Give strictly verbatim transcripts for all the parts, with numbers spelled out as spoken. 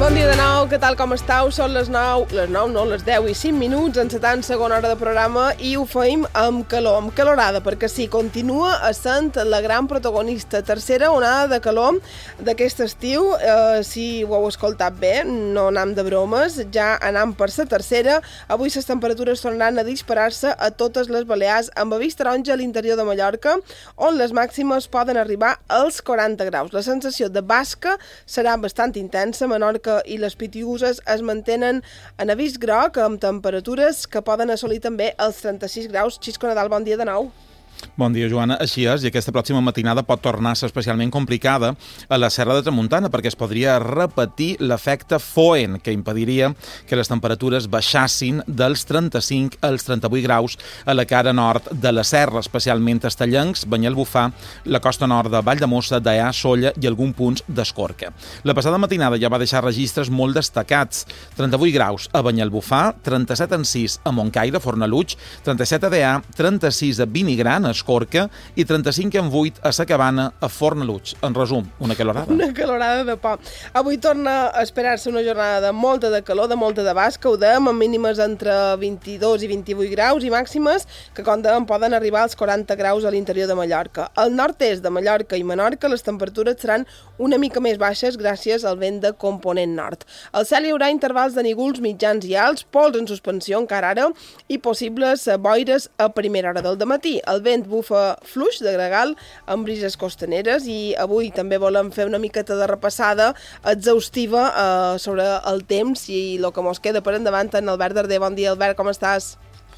Bon dia de nou, què tal, com esteu? Són les nou, les nou no, les deu i cinc minuts, en la segona hora de programa, i ho feim amb calor, amb calorada, perquè sí, continua essent la gran protagonista. Tercera onada de calor d'aquest estiu, eh, si ho heu escoltat bé, no anam de bromes, ja anam per la tercera. Avui les temperatures tornaran a disparar-se a totes les Balears, amb avís taronja a l'interior de Mallorca, on les màximes poden arribar als quaranta graus. La sensació de basca serà bastant intensa. Menorca i les Pitiüses es mantenen en avís groc amb temperatures que poden assolir també els trenta-sis graus. Xisco Nadal, bon dia de nou. Bon dia, Joana. Així és, i aquesta pròxima matinada pot tornar-se especialment complicada a la Serra de Tramuntana, perquè es podria repetir l'efecte Foehn, que impediria que les temperatures baixassin dels trenta-cinc als trenta-vuit graus a la cara nord de la serra, especialment Estellencs, Banyalbufar, la costa nord de Valldemossa, Deià, Sóller i algun punts d'Escorca. La passada matinada ja va deixar registres molt destacats. trenta-vuit graus a Banyalbufar, trenta-set en sis a Montcaire, Fornalutx, trenta-set a Deià, trenta-sis a Vinigran, a Escorca, i trenta-cinc en vuit a Sa Cabana, a Fornalutx. En resum, una calorada. Una calorada de por. Avui torna a esperar-se una jornada de molta de calor, de molta de basca, ho dèiem, amb mínimes entre vint-i-dos i vint-i-vuit graus i màximes que, com dèiem, poden arribar als quaranta graus a l'interior de Mallorca. Al nord-est de Mallorca i Menorca les temperatures seran una mica més baixes gràcies al vent de component nord. Al cel hi haurà intervals de nígols mitjans i alts, pols en suspensió encara ara i possibles boires a primera hora del dematí. El vent bufa fluix de gregal amb brises costaneres, i avui també volem fer una miqueta de repassada exhaustiva eh, sobre el temps i el que mos queda per endavant. En Albert Darder, bon dia, Albert, com estàs?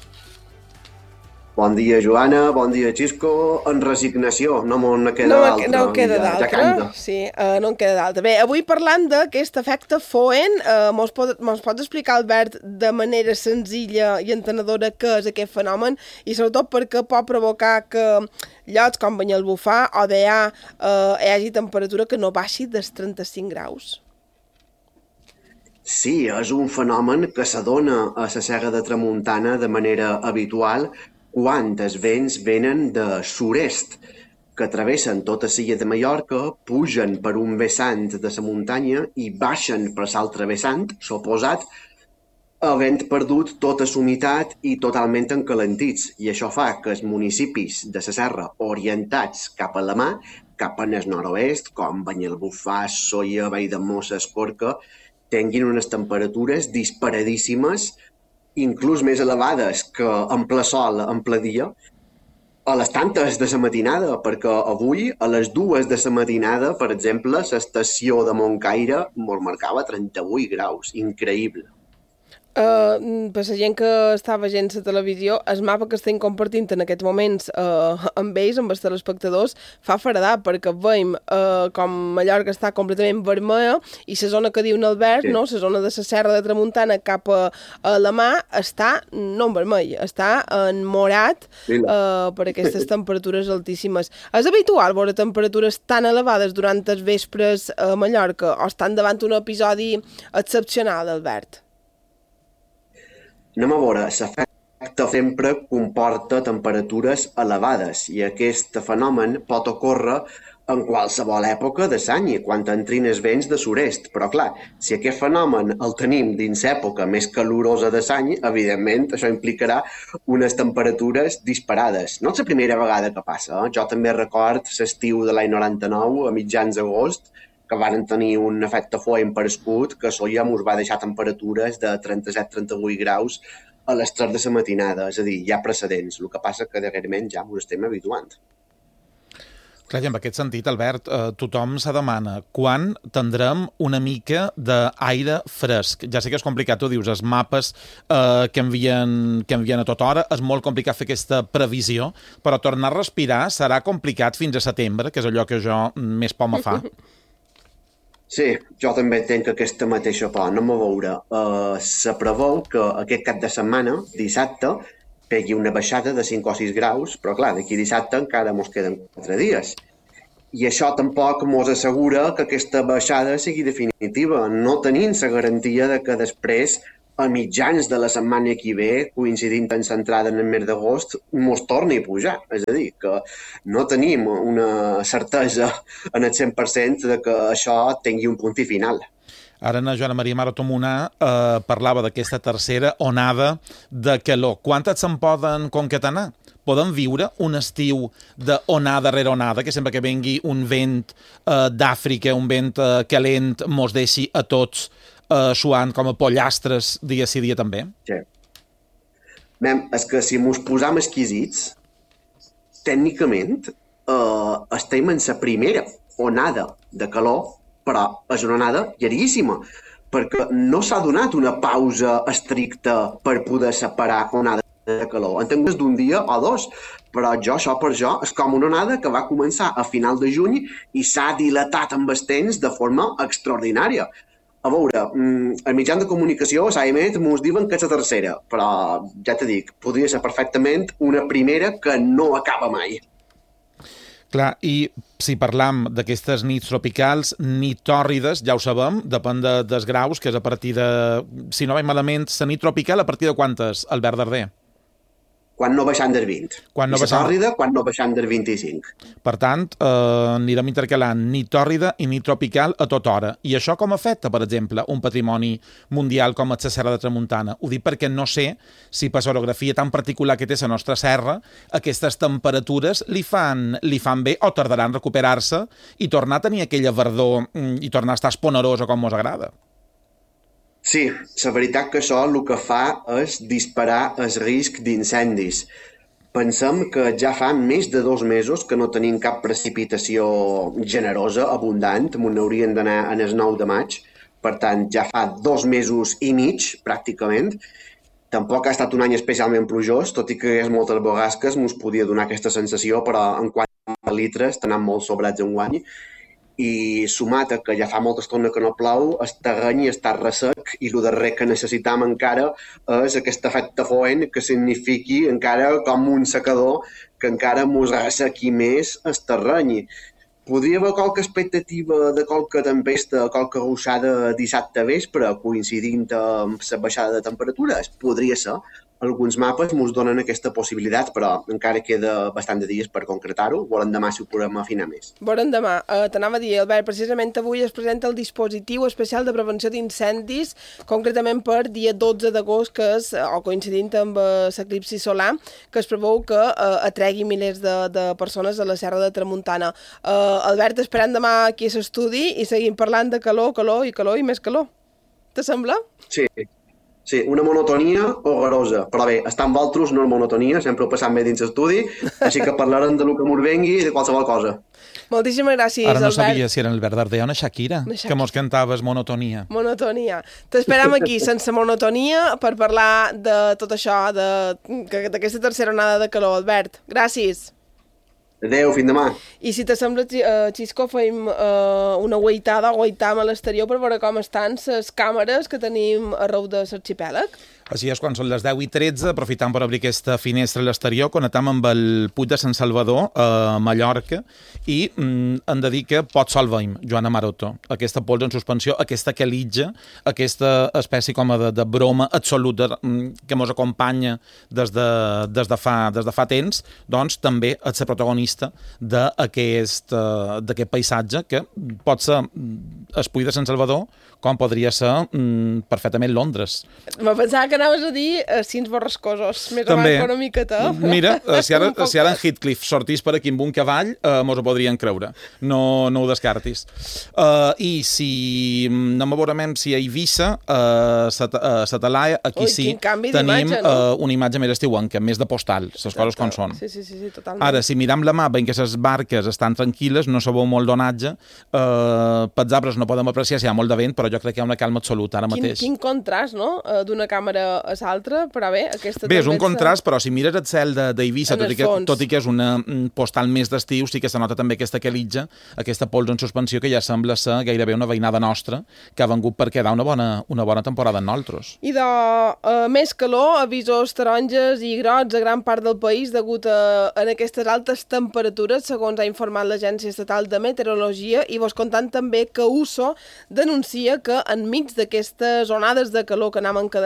Bon dia, Joana, bon dia, Xisco. En resignació, no me'n queda no, d'altra. No en queda d'altra, sí, uh, no en queda d'altra. Bé, avui parlant d'aquest efecte Foehn, uh, mos, pot, mos pots explicar, Albert, de manera senzilla i entenedora què és aquest fenomen, i sobretot perquè pot provocar que llocs com Banyalbufar o Deià uh, hi hagi temperatura que no baixi dels trenta-cinc graus? Sí, és un fenomen que s'adona a la Serra de Tramuntana de manera habitual quan els vents venen de sud-est, que travessen tota l'illa de Mallorca, pugen per un vessant de la muntanya i baixen per l'altre vessant, s'oposat, havent perdut tota la humitat i totalment encalentits. I això fa que els municipis de la serra orientats cap a la mar, cap al nord-oest, com Banyalbufar, Sóller, Valldemossa, Escorca, tinguin unes temperatures disparadíssimes, inclús més elevades que en ple sol, en ple dia, a les tantes de la matinada, perquè avui, a les dues de la matinada, per exemple, l'estació de Montcaire mos marcava trenta-vuit graus. Increïble. Uh, per la gent que està veient la televisió, el mapa que estem compartint en aquests moments uh, amb ells, amb els telespectadors, fa faradar, perquè veiem uh, com Mallorca està completament vermella i la zona que diu Albert, sí. No? La zona de la Serra de Tramuntana cap a, a la mar està no en vermell, està en morat uh, per aquestes temperatures altíssimes. És habitual veure temperatures tan elevades durant els vespres a Mallorca, o estan davant un episodi excepcional, Albert? Anem a veure, l'efecte sempre comporta temperatures elevades i aquest fenomen pot ocórrer en qualsevol època de l'any, quan entrin els vents de sud-est. Però clar, si aquest fenomen el tenim dins l'època més calorosa de l'any, evidentment això implicarà unes temperatures disparades. No és la primera vegada que passa, eh? Jo també record l'estiu de l'any noranta-nou, a mitjans d'agost, que van tenir un efecte Foehn per escut, que Sóller mos va deixar temperatures de trenta-set a trenta-vuit graus a les tres de la matinada. És a dir, hi ha precedents. El que passa que darrerament ja mos estem habituant. Clar, i en aquest sentit, Albert, eh, tothom se demana quan tindrem una mica d'aire fresc. Ja sé que és complicat, tu dius, els mapes eh, que, envien, que envien a tota hora, és molt complicat fer aquesta previsió, però tornar a respirar serà complicat fins a setembre, que és allò que jo més por me fa. Sí, jo també tenc aquesta mateixa por. Anem a veure. Uh, se preveu que aquest cap de setmana, dissabte, pegui una baixada de cinc o sis graus, però clar, d'aquí dissabte encara mos queden quatre dies. I això tampoc mos assegura que aquesta baixada sigui definitiva. No tenim la garantia de que després, a mitjans de la setmana que ve, coincidint en l'entrada en el mes d'agost, mos torni a pujar. És a dir, que no tenim una certesa en el cent per cent de que això tingui un punt i final. Ara na Joana Maria Maroto Munà eh, parlava d'aquesta tercera onada de calor. Quantes se'n poden concatenar? Poden viure un estiu d'onada rere onada, que sempre que vengui un vent eh, d'Àfrica, un vent eh, calent, mos deixi a tots eh, suant com a pollastres dia sí dia també? Sí. Mem, és que si mos posam exquisits, tècnicament eh, estem en la primera onada de calor, però és una onada llarguíssima, perquè no s'ha donat una pausa estricta per poder separar onada de calor. Entenc que és d'un dia o dos, però jo, això per jo, és com una onada que va començar a final de juny i s'ha dilatat amb els temps de forma extraordinària. A veure, el mitjan de comunicació, s'ha emet, mos diuen que és la tercera, però ja te dic, podria ser perfectament una primera que no acaba mai. Clar, i si parlam d'aquestes nits tropicals, nit tòrrides, ja ho sabem, depèn de, dels graus, que és a partir de, si no vaig malament, la nit tropical a partir de quantes, Albert Darder? Quan no baixant del vint. Quan no I la baixant... tòrrida, quan no baixant del vint-i-cinc. Per tant, eh, anirem intercalant nit tòrrida i nit tropical a tota hora. I això com afecta, per exemple, un patrimoni mundial com la Serra de Tramuntana? Ho dic perquè no sé si per l'orografia tan particular que té la nostra serra, aquestes temperatures li fan, li fan bé o tardaran a recuperar-se i tornar a tenir aquella verdor i tornar a estar esponerosa com ens agrada. Sí, la veritat que això el que fa és disparar el risc d'incendis. Pensem que ja fa més de dos mesos que no tenim cap precipitació generosa, abundant, on haurien d'anar en el nou de maig, per tant ja fa dos mesos i mig, pràcticament. Tampoc ha estat un any especialment plujós, tot i que és moltes borrasques, mos podia donar aquesta sensació, però en quant a litres tenen molt sobrats en guany. I sumat a que ja fa molta estona que no plou, el terreny està ressec i el darrer que necessitam encara és aquest efecte Foehn, que signifiqui encara com un secador que encara mos ressequi més el terreny. Podria haver qualque expectativa de qualque tempesta, qualque ruixada dissabte vespre, coincidint amb la baixada de temperatures? Podria ser. Alguns mapes ens donen aquesta possibilitat, però encara queda bastant de dies per concretar-ho. Volem demà si ho podem afinar més. Volem demà. Uh, T'anava a dir, Albert, precisament avui es presenta el dispositiu especial de prevenció d'incendis, concretament per dia dotze d'agost, que és, o coincidint amb uh, l'eclipsi solar, que es preveu que uh, atregui milers de, de persones a la Serra de Tramuntana. Uh, Albert, esperant demà aquí a l'estudi i seguim parlant de calor, calor i calor i més calor. Te sembla? Sí. Sí, una monotonia horrorosa. Però bé, estar amb vosaltres no és monotonia, sempre ho passam bé dins l'estudi, així que parlarem de lo que mos vengui i de qualsevol cosa. Moltíssimes gràcies, Ara no Albert. sabia si era el Albert Darder o una Shakira, una Shakira, que mos cantaves monotonia. Monotonia. T'esperem aquí, sense monotonia, per parlar de tot això, d'aquesta tercera onada de calor. Albert, gràcies. Adéu, fins demà. I si te sembla, uh, Xisco, fem uh, una guaitada, guaitam a l'exterior per veure com estan les càmeres que tenim arreu de l'arxipèlag. Així és, quan són les deu i tretze, aprofitant per obrir aquesta finestra a l'exterior, connectam amb el Puig de Sant Salvador, a Mallorca, i mm, hem de dir que pot sol veiem, Joana Maroto, aquesta pols en suspensió, aquesta calitja, aquesta espècie com de, de broma absoluta mm, que ens acompanya des de, des, de fa, des de fa temps, doncs també és la protagonista d'aquest uh, d'aquest paisatge que pot ser el Puig de Sant Salvador, com podria ser mm, perfectament Londres. Me pensava que anaves a dir eh, cins borrascosos, més o menys una miqueta. Mira, si ara, si ara en Heathcliff sortís per aquí amb un cavall, eh, mos ho podrien creure. No, no ho descartis. Uh, I si no me veurem si a Eivissa, a uh, Satalaia, aquí Ui, sí, tenim no? uh, una imatge més estiuenca, més de postal, les coses com són. Sí, sí, sí, sí, totalment. Ara, si miram la mà, veiem que les barques estan tranquil·les, no se veu molt donatge, uh, pels arbres no podem apreciar si hi ha molt de vent, però jo crec que hi ha una calma absoluta ara mateix. Quin, quin contrast, no?, d'una càmera a l'altra, però bé, aquesta... Bé, és un contrast, però si mires el cel d'Eivissa, tot, tot i que és una postal més d'estiu, sí que se nota també aquesta calitja, aquesta pols en suspensió que ja sembla ser gairebé una veïnada nostra que ha vengut per quedar una bona, una bona temporada en nosaltres. I de uh, més calor, avisos taronges i grocs a gran part del país degut a, a aquestes altes temperatures, segons ha informat l'Agència Estatal de Meteorologia, i vos contant també que U S O denuncia que enmig d'aquestes onades de calor que anem encadenant, els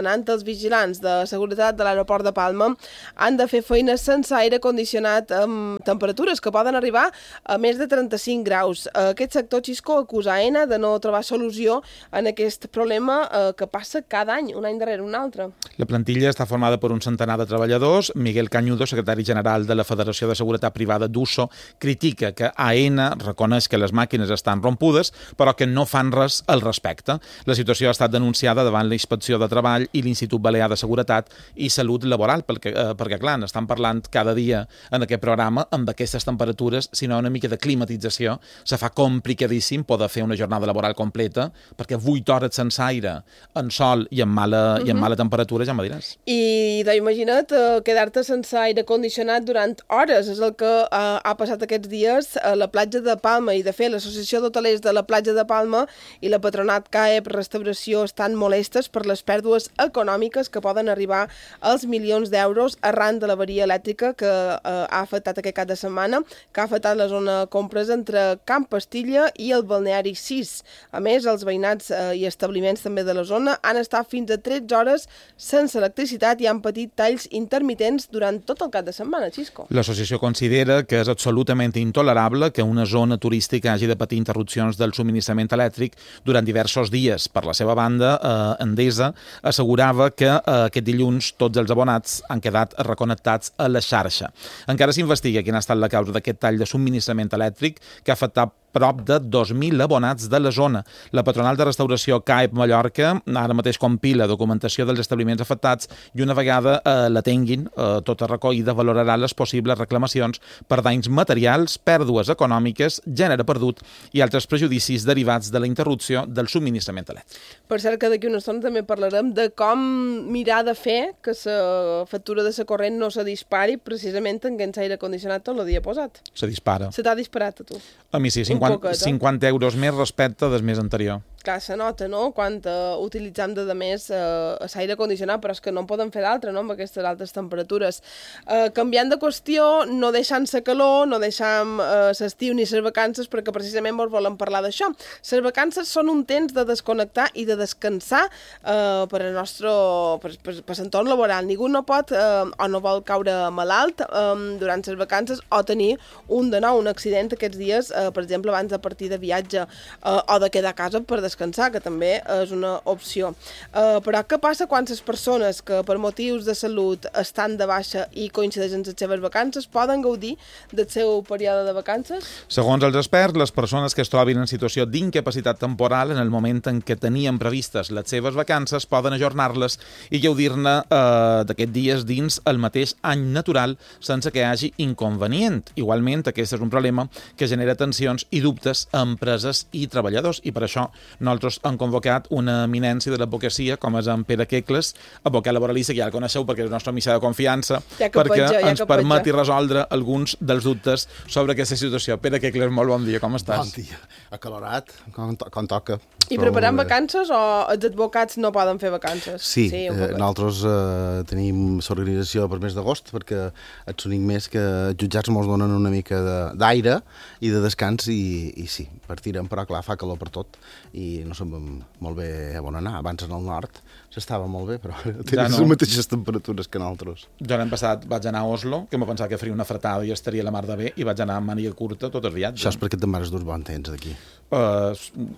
vigilants de seguretat de l'aeroport de Palma han de fer feina sense aire condicionat amb temperatures que poden arribar a més de trenta-cinc graus. Aquest sector, Xisco, acusa Aena de no trobar solució en aquest problema eh, que passa cada any, un any darrere un altre. La plantilla està formada per un centenar de treballadors. Miguel Cañudo, secretari general de la Federació de Seguretat Privada d'Uso, critica que Aena reconeix que les màquines estan rompudes, però que no fan res al respecte. La situació ha estat denunciada davant la Inspecció de Treball i l'Institut Balear de Seguretat i Salut Laboral, perquè, eh, perquè clar, estan parlant cada dia en aquest programa amb aquestes temperatures, si no una mica de climatització, se fa complicadíssim poder fer una jornada laboral completa, perquè vuit hores sense aire, en sol i en mala, uh-huh. i en mala temperatura, ja me diràs. I imagina't uh, quedar-te sense aire condicionat durant hores, és el que uh, ha passat aquests dies a la platja de Palma, i de fet l'Associació d'Hotelers de la platja de Palma i la Patronat C A E P Restauració estan molestes per les pèrdues econòmiques que poden arribar als milions d'euros arran de l'avaria elèctrica que uh, ha afectat aquest cap de setmana, que ha afectat la zona compresa entre Camp Pastilla i el balneari sis. A més, els veïnats eh, i establiments també de la zona han estat fins a tretze hores sense electricitat i han patit talls intermitents durant tot el cap de setmana, Xisco. L'associació considera que és absolutament intolerable que una zona turística hagi de patir interrupcions del subministrament elèctric durant diversos dies. Per la seva banda, eh, Endesa assegurava que eh, aquest dilluns tots els abonats han quedat reconnectats a la xarxa. Encara s'investiga quina ha estat la causa d'aquest tall de subministrament elèctric que ha afectat prop de dos mil abonats de la zona. La patronal de restauració C A E P Mallorca ara mateix compila documentació dels establiments afectats i una vegada eh, la tinguin eh, tota recollida valorarà les possibles reclamacions per danys materials, pèrdues econòmiques, gènere perdut i altres prejudicis derivats de la interrupció del subministrament elèctric. Per cert que d'aquí una estona també parlarem de com mirar de fer que la factura de la corrent no se dispari precisament en què ens aire condicionat tot el dia posat. Se dispara. Se t'ha disparat a tu? A mi sí, cinquanta, cinquanta euros més respecte del mes anterior. Clar, se nota, no?, quan uh, utilitzem de, de més uh, l'aire condicionat, però és que no en podem fer d'altre, no?, amb aquestes altes temperatures. Uh, canviant de qüestió, no deixant la calor, no deixant uh, l'estiu ni les vacances, perquè precisament vos volem parlar d'això. Les vacances són un temps de desconnectar i de descansar uh, per al nostre per, per, per l'entorn laboral. Ningú no pot uh, o no vol caure malalt um, durant les vacances o tenir un de nou, un accident aquests dies, uh, per exemple, abans de partir de viatge uh, o de quedar a casa per descansar, que també és una opció. Uh, però què passa quan les persones que per motius de salut estan de baixa i coincideixen les seves vacances poden gaudir del seu període de vacances? Segons els experts, les persones que es trobin en situació d'incapacitat temporal en el moment en què tenien previstes les seves vacances poden ajornar-les i gaudir-ne eh, d'aquests dies dins el mateix any natural sense que hi hagi inconvenient. Igualment, aquest és un problema que genera tensions i dubtes a empreses i treballadors, i per això nosaltres hem convocat una eminència de l'advocacia, com és en Pere Quecles, advocat laboralista, que ja el coneixeu perquè és el nostre mitjà de confiança, ja perquè petja, ja ens permeti resoldre alguns dels dubtes sobre aquesta situació. Pere Quecles, molt bon dia, com estàs? Bon dia, acalorat, com, to com toca. I preparant vacances o els advocats no poden fer vacances? Sí, sí eh, nosaltres eh, tenim l'organització per mes d'agost, perquè és l'únic mes que els jutjats ens donen una mica d'aire i de descans, i, i sí, partirem, però clar, fa calor per tot i no sabem molt bé on anar. Abans en el nord s'estava molt bé, però tens ja no. les mateixes temperatures que nosaltres. Jo l'any passat vaig anar a Oslo, que me pensava que faria una fretada i estaria a la mar de bé, i vaig anar amb màniga curta tot el viatge. Això és perquè te'n vas dur bon temps d'aquí. Uh,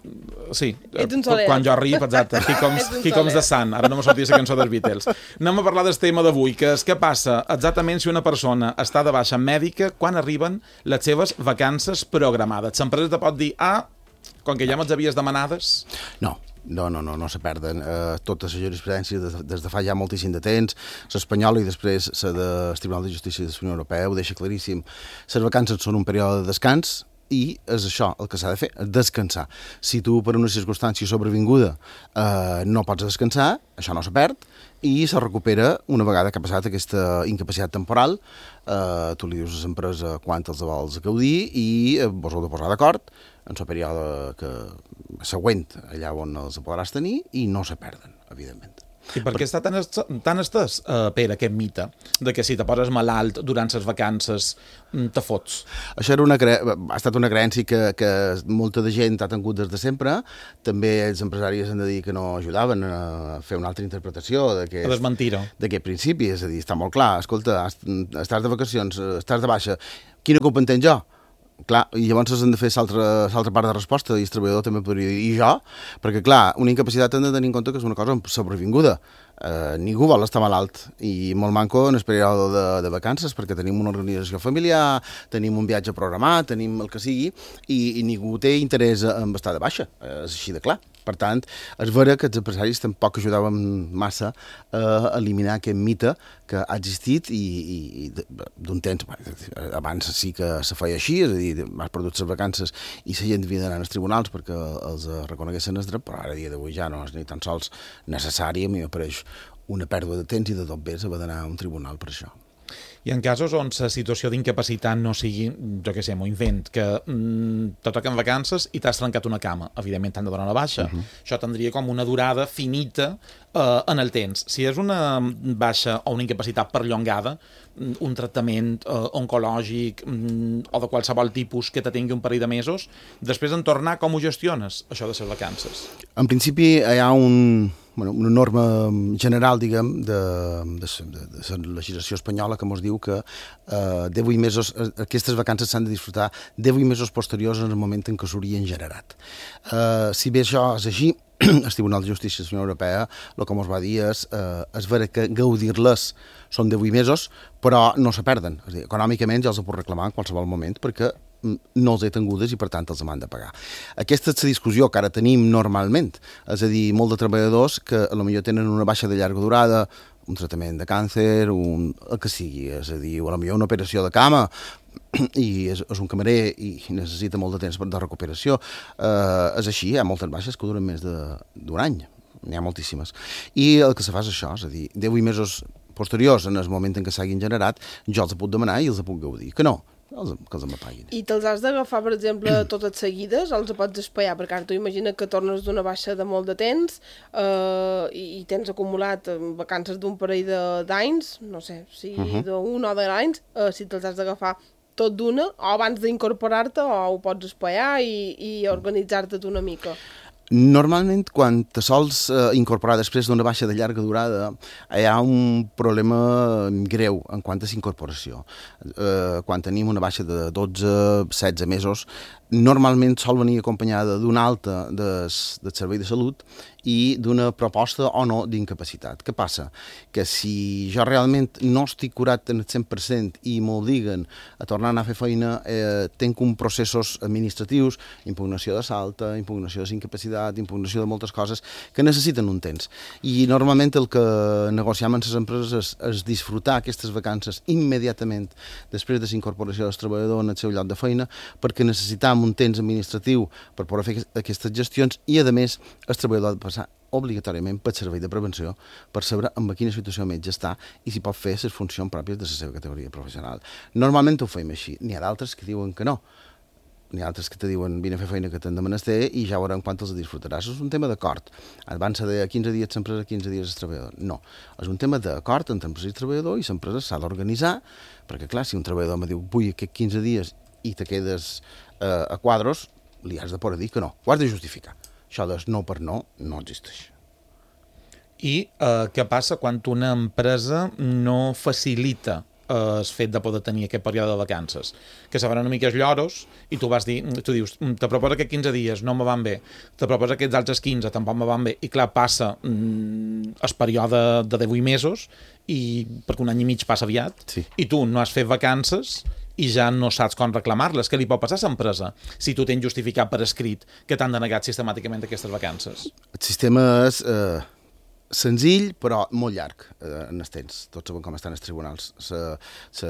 sí, ets un soler. Quan jo arribo, exacte, aquí coms, aquí coms de sant, ara no me sortia la cançó dels Beatles. Anem a parlar del tema d'avui, que és què passa exactament si una persona està de baixa mèdica quan arriben les seves vacances programades. L'empresa te pot dir, ah, com que ja me'ls havies demanades? No. No, no, no, no se perden. Eh, totes les jurisprudències des, des de fa ja moltíssim de temps, l'espanyola i després la del Tribunal de Justícia de la Unió Europea ho deixa claríssim. Les vacances són un període de descans i és això el que s'ha de fer, descansar. Si tu per una circumstància sobrevinguda eh, no pots descansar, això no se perd i se recupera una vegada que ha passat aquesta incapacitat temporal. Eh, tu li dius a l'empresa quan els vols gaudir i eh, vos heu de posar d'acord en el període que següent allà on els podràs tenir i no se perden, evidentment. I per què està tan, est tan estès, uh, Pere, aquest mite, de que si te poses malalt durant les vacances te fots? Això era una cre... ha estat una creença que, que molta de gent ha tingut des de sempre. També els empresaris han de dir que no ajudaven a fer una altra interpretació d'aquest... A desmentir-ho. D'aquest principi, és a dir, està molt clar, escolta, estàs de vacacions, estàs de baixa, quina culpa en tenc jo? Clar, i llavors s'han de fer l'altra part de resposta, i el treballador també podria dir, i jo? Perquè, clar, una incapacitat hem de tenir en compte que és una cosa sobrevinguda. Eh, ningú vol estar malalt, i molt manco en el període de, de vacances, perquè tenim una organització familiar, tenim un viatge programat, tenim el que sigui, i, i ningú té interès en estar de baixa, és així de clar. Per tant, és vera que els empresaris tampoc ajudaven massa a eliminar aquest mite que ha existit i, i, i d'un temps, abans sí que se feia així, és a dir, has perdut les vacances i la gent havia d'anar als tribunals perquè els reconeguessin el dret, però ara a dia d'avui ja no és ni tan sols necessari, a mi m'apareix una pèrdua de temps i de tot bé haver d'anar a un tribunal per això. I en casos on la situació d'incapacitat no sigui, jo què sé, m'ho invent, que mm, te toquen vacances i t'has trencat una cama, evidentment t'han de donar la baixa. Uh -huh. Això tindria com una durada finita eh, en el temps. Si és una baixa o una incapacitat perllongada, un tractament eh, oncològic mm, o de qualsevol tipus que te tingui un parell de mesos, després en tornar, com ho gestiones, això de les vacances? En principi hi ha un... Bueno, una norma general, diguem, de, de, de, de la legislació espanyola que ens diu que eh, deu mesos, aquestes vacances s'han de disfrutar deu mesos posteriors en el moment en què s'haurien generat. Eh, si bé això és així, el Tribunal de Justícia de la Unió Europea el que ens va dir és, eh, és vera que gaudir-les són deu mesos, però no se perden. És a dir, econòmicament ja els ho puc reclamar en qualsevol moment perquè no els he tingudes i per tant els han de pagar. Aquesta és la discussió que ara tenim normalment, és a dir, molt de treballadors que potser tenen una baixa de llarga durada, un tractament de càncer, un, el que sigui, és a dir, potser una operació de cama i és, és un camarer i necessita molt de temps de recuperació. Eh, és així, hi ha moltes baixes que duren més d'un any, n'hi ha moltíssimes. I el que se fa és això, és a dir, deu mesos posteriors en el moment en què s'hagin generat, jo els puc demanar i els puc gaudir, que no, que els em paguin. I te'ls has d'agafar, per exemple, totes seguides, o els pots espaiar? Perquè ara tu imagina que tornes d'una baixa de molt de temps eh, i tens acumulat vacances d'un parell d'anys, no sé, si uh -huh. d'un o de anys, eh, si te'ls has d'agafar tot d'una, o abans d'incorporar-te, o ho pots espaiar i, i organitzar-te una mica. Normalment, quan te sols eh, incorporar després d'una baixa de llarga durada, hi ha un problema greu en quant a incorporació. Eh, quan tenim una baixa de dotze setze mesos, normalment sol venir acompanyada d'una alta des, del servei de salut i d'una proposta o no d'incapacitat. Què passa? Que si jo realment no estic curat en el cent per cent i m'obliguen a tornar a anar a fer feina, eh, tenc uns processos administratius, impugnació de salta, impugnació d'incapacitat, impugnació de moltes coses que necessiten un temps. I normalment el que negociem amb les empreses és, és disfrutar aquestes vacances immediatament després de la incorporació del treballador en el seu lloc de feina, perquè necessitam un temps administratiu per poder fer aquestes gestions i, a més, el treballador ha de passar obligatòriament pel servei de prevenció per saber en quina situació metge està i si pot fer les funcions pròpies de la seva categoria professional. Normalment ho fem així. N'hi ha d'altres que diuen que no. N'hi ha altres que te diuen vine a fer feina que t'han de menester i ja veurem quan els disfrutaràs. És un tema d'acord. Abans se deia quinze dies l'empresa, quinze dies el treballador. No. És un tema d'acord entre empresa i treballador i l'empresa s'ha d'organitzar perquè, clar, si un treballador me diu vull aquests quinze dies i te quedes eh, a quadros, li has de poder dir que no. Ho has de justificar. Això de no per no no existeix. I eh, què passa quan una empresa no facilita eh, el fet de poder tenir aquest període de vacances? Que se van una mica els lloros i tu vas dir, tu dius, te proposa que quinze dies no me van bé, te proposa aquests altres quinze tampoc me van bé, i clar, passa mm, el període de divuit mesos, i perquè un any i mig passa aviat, sí. I tu no has fet vacances i ja no saps com reclamar-les. Què li pot passar a l'empresa si tu tens justificat per escrit que t'han denegat sistemàticament aquestes vacances? El sistema és eh, senzill, però molt llarg eh, en el temps. Tots sabem com estan els tribunals. Se, se,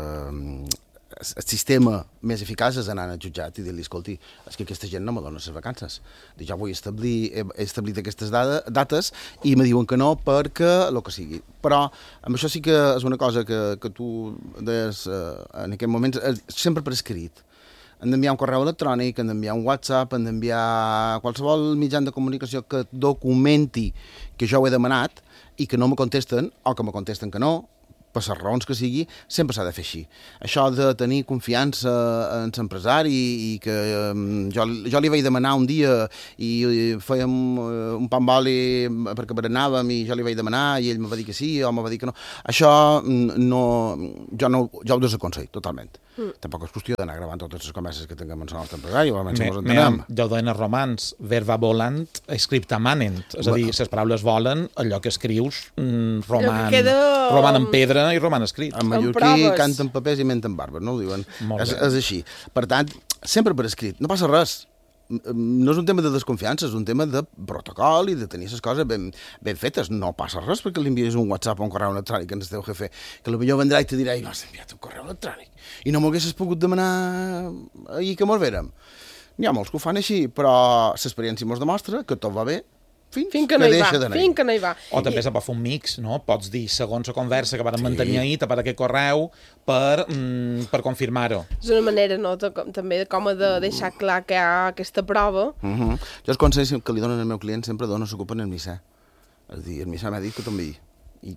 el sistema més eficaç és anar al jutjat i dir-li, escolti, és que aquesta gent no me dona les vacances. Jo vull establir, he establit aquestes dades, dates i me diuen que no perquè el que sigui. Però amb això sí que és una cosa que, que tu deies eh, en aquest moment, sempre per escrit. han d'enviar un correu electrònic, han d'enviar un WhatsApp, han d'enviar qualsevol mitjà de comunicació que documenti que jo ho he demanat i que no me contesten, o que me contesten que no, per les raons que sigui, sempre s'ha de fer així. Això de tenir confiança en l'empresari i que um, jo, jo li vaig demanar un dia i, i fèiem uh, un pa amb oli perquè berenàvem i jo li vaig demanar i ell me va dir que sí o me va dir que no. Això no, jo, no, jo ho desaconsello totalment. Mm. Tampoc és qüestió d'anar gravant totes les converses que tinguem amb el nostre empresari, o almenys ens entenem. Jo dono romans, verba volant, scripta manent, és a dir, les paraules volen, allò que escrius, roman, queda... roman en pedra i roman escrit. En mallorquí canten papers i menten barbes, no ho diuen? És, és així. Per tant, sempre per escrit, no passa res. No és un tema de desconfiança, és un tema de protocol i de tenir les coses ben, ben fetes. No passa res perquè li envies un WhatsApp o un correu electrònic en el teu jefe, que potser vendrà i te dirà, m'has enviat un correu electrònic i no m'ho haguessis pogut demanar ahir que mos vérem. N'hi ha molts que ho fan així, però l'experiència mos demostra que tot va bé fins, fins que, que no hi deixa va, d'anar. Fins que no hi va. O també se pot fer un mix, no? Pots dir, segons la conversa que van mantenir ahir, tapar aquest correu per, mm, per confirmar-ho. És una manera, no?, de, també com de deixar clar que hi ha aquesta prova. Uh -huh. Jo els consells que li donen al meu client sempre dono s'ocupen el missà. És a dir, el missà m'ha dit que t'enviï. I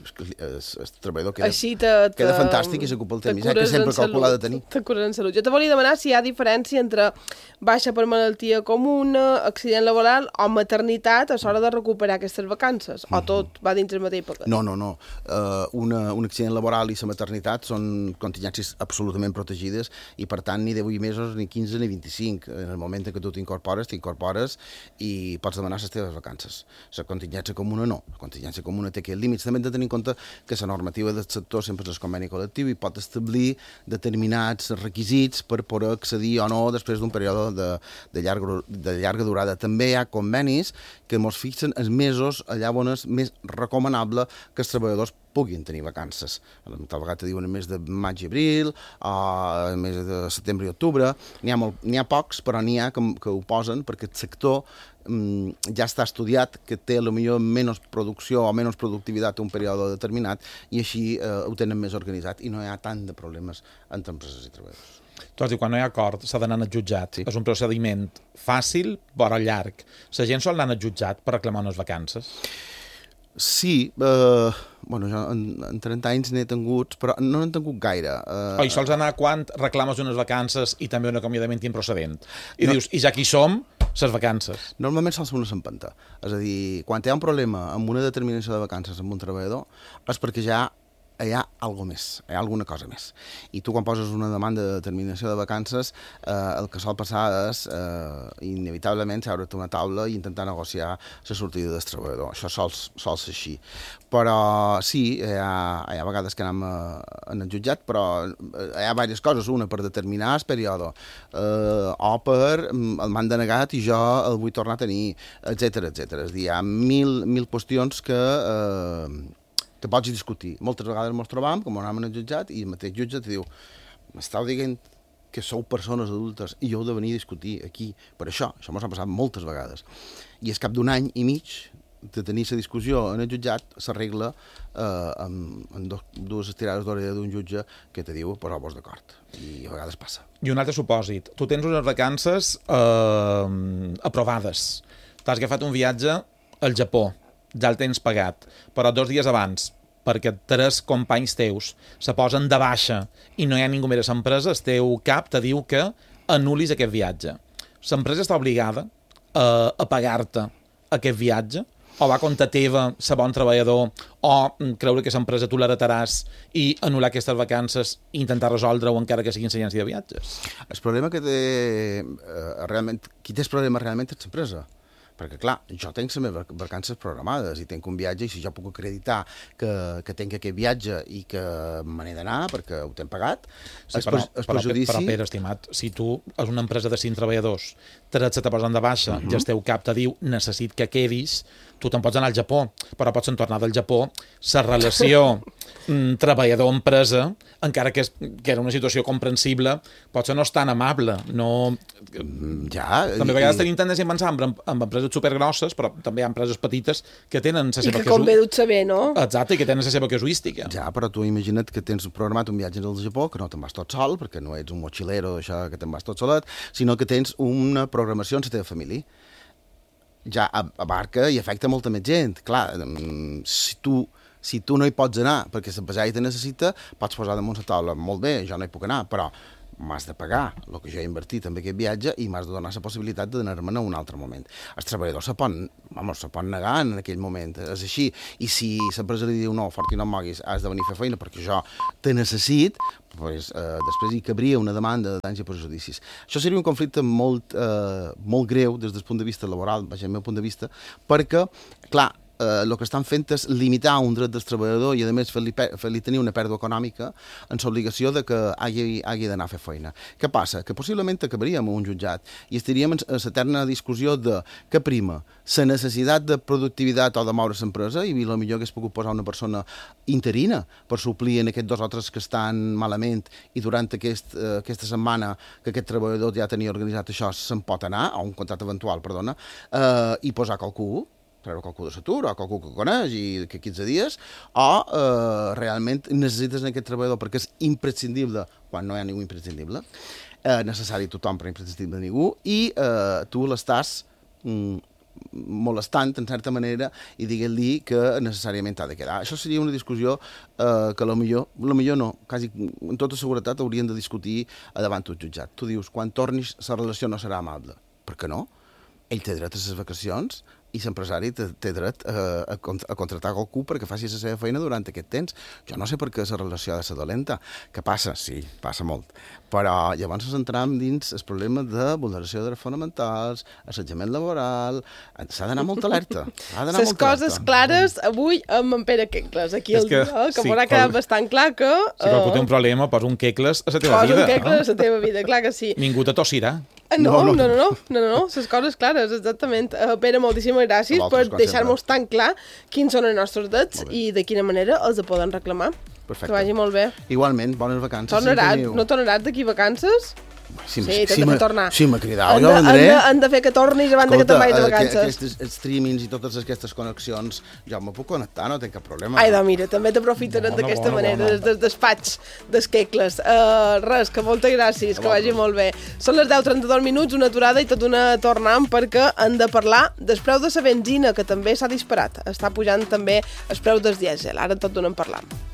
el treballador queda, Així te, te, queda fantàstic i s'ocupa el temps, que sempre calcula de tenir. Te cures en salut. Jo te volia demanar si hi ha diferència entre baixa per malaltia comuna, accident laboral o maternitat a l'hora de recuperar aquestes vacances, o tot va dins el mateix paquet? No, no, no. Uh, una, un accident laboral i la maternitat són contingències absolutament protegides i, per tant, ni de vuit mesos, ni quinze, ni vint-i-cinc. En el moment en què tu t'incorpores, t'incorpores i pots demanar les teves vacances. La contingència comuna no. La contingència comuna té aquest límit. També hem de tenir en compte que la normativa del sector sempre és el conveni col·lectiu i pot establir determinats requisits per poder accedir o no després d'un període de, de, llarga, de llarga durada. També hi ha convenis que ens fixen els mesos allà on és més recomanable que els treballadors puguin tenir vacances. Tal vegada diuen el mes de maig i abril, o el mes de setembre i octubre. N'hi ha, molt, n'hi ha pocs, però n'hi ha que, que ho posen perquè el sector mm, ja està estudiat que té potser menys producció o menys productivitat un període determinat i així eh, ho tenen més organitzat i no hi ha tant de problemes entre empreses i treballadors. Tu has dit, quan no hi ha acord s'ha d'anar al jutjat. Sí. És un procediment fàcil, però llarg. La gent sol anar al jutjat per reclamar unes vacances? Sí, eh, bueno, jo en, en trenta anys n'he tingut, però no n'he tingut gaire. Eh, o hi sols anar quan reclames unes vacances i també un acomiadament improcedent. I no. dius, i ja que hi som, les vacances. Normalment sols una s'empenta. És a dir, quan hi ha un problema amb una determinació de vacances amb un treballador, és perquè ja hi ha alguna més, hi ha alguna cosa més. I tu quan poses una demanda de determinació de vacances, eh, el que sol passar és eh, inevitablement seure't a una taula i intentar negociar la sortida del treballador. Això sol, sol ser així. Però sí, hi ha, hi ha vegades que anem a, en el jutjat, però hi ha diverses coses. Una per determinar el període, eh, o per el m'han denegat i jo el vull tornar a tenir, etcètera, etcètera. És a dir, hi ha mil, mil qüestions que... Eh, que pots discutir. Moltes vegades ens trobam, com anem al jutjat, i el mateix jutge et diu m'estàu dient que sou persones adultes i heu de venir a discutir aquí per això. Això m'ha passat moltes vegades. I és cap d'un any i mig de tenir la discussió en el jutjat s'arregla eh, amb, amb dos, dues estirades d'orella d'un jutge que te diu poseu-vos d'acord. I a vegades passa. I un altre supòsit. Tu tens unes vacances eh, aprovades. T'has agafat un viatge al Japó. Ja el tens pagat, però dos dies abans, perquè tres companys teus se posen de baixa i no hi ha ningú més a l'empresa, el teu cap te diu que anul·lis aquest viatge. L'empresa està obligada a, a pagar-te aquest viatge, o va contra teva, ser bon treballador, o creure que l'empresa tu l'heretaràs i anul·lar aquestes vacances i intentar resoldre-ho encara que siguin l'agència de viatges? El problema que té, eh, realment, qui té el problema realment és l'empresa. Perquè, clar, jo tinc les meves vacances programades i tinc un viatge i si jo puc acreditar que, que tinc aquest viatge i que me n'he d'anar perquè ho t'hem pagat, sí, es, però, es però, perjudici... Però, Pere, estimat, si tu és una empresa de cinc treballadors, tret se te posen de baixa, uh -huh. i el teu cap te diu necessit que quedis, tu te'n pots anar al Japó, però pots tornar del Japó, la relació mm, treballador-empresa, encara que, és, que era una situació comprensible, potser no és tan amable. No... Ja, també a vegades tenim tendència a pensar en, en empreses supergrosses, però també hi ha empreses petites que tenen la seva... I que convé dut saber, no? Exacte, i que tenen la seva casuística. Ja, però tu imagina't que tens programat un viatge al Japó, que no te'n vas tot sol, perquè no ets un mochilero, això que te'n vas tot solet, sinó que tens una programació en la teva família. Ja abarca i afecta molta més gent. Clar, si tu, si tu no hi pots anar perquè la pesada te necessita, pots posar damunt la taula, molt bé, jo no hi puc anar, però m'has de pagar el que jo he invertit en aquest viatge i m'has de donar la possibilitat d'anar-me'n a un altre moment. El treballador se pot, vamos, se pot negar en aquell moment, és així. I si l'empresa li diu no, fort i no em moguis, has de venir a fer feina perquè jo te necessit, pues, eh, després hi cabria una demanda de danys i perjudicis. Això seria un conflicte molt, eh, molt greu des del punt de vista laboral, vaja, el meu punt de vista, perquè, clar, eh, el que estan fent és limitar un dret del treballador i, a més, fer-li fer-li tenir una pèrdua econòmica en l'obligació de que hagi, hagi d'anar a fer feina. Què passa? Que possiblement acabaríem a un jutjat i estaríem en l'eterna discussió de què prima, la necessitat de productivitat o de moure l'empresa, i potser hagués pogut posar una persona interina per suplir en aquests dos o tres que estan malament i durant aquest, eh, aquesta setmana que aquest treballador ja tenia organitzat això se'n pot anar, o un contracte eventual, perdona, eh, i posar qualcú, treure qualcú de l'atur o qualcú que coneix i que quinze dies, o eh, realment necessites aquest treballador perquè és imprescindible quan no hi ha ningú imprescindible, eh, necessari tothom però imprescindible ningú, i eh, tu l'estàs mm, molestant, en certa manera, i diguent-li que necessàriament ha de quedar. Això seria una discussió eh, que potser, potser no, quasi amb tota seguretat haurien de discutir davant un jutjat. Tu dius, quan tornis, la relació no serà amable. Per què no? Ell té dret a les vacacions i l'empresari té, té dret a, a, a contractar qualcú perquè faci la seva feina durant aquest temps. Jo no sé per què la relació ha de ser dolenta. Què passa? Sí, passa molt. Però llavors ens entrem dins el problema de vulneració de drets fonamentals, assetjament laboral. S'ha d'anar molt alerta. Les coses clares avui amb en Pere Quecles, aquí al dia, que sí, m'haurà quedat bastant clar que... Si qualcú té un problema, posa un Quecles a la teva posa vida. Posa un Quecles a la teva vida, clar que sí. Ningú te tossirà. No, no, no, no, no, no, no, les coses clares, exactament. Uh, Pere, moltíssimes gràcies per deixar-nos tan clar quins són els nostres drets i de quina manera els poden reclamar. Perfecte. Que vagi molt bé. Igualment, bones vacances. Tornaràs, sí, no tornaràs d'aquí vacances? Sí, sí, t'has de tornar. Sí, m'ha cridat, jo vendré. Han de fer que tornis abans que te'n vagis de vacances. Aquests streamings i totes aquestes connexions, jo me puc connectar, no tinc cap problema. Ai, doncs mira, també t'aprofiten d'aquesta manera, des dels despatx d'esquecles. Uh, res, que moltes gràcies, que vagi molt bé. Són les deu trenta-dos minuts, una aturada i tot una tornant, perquè hem de parlar del preu de la benzina, que també s'ha disparat. Està pujant també el preu del dièsel, ara tot d'on en parlam.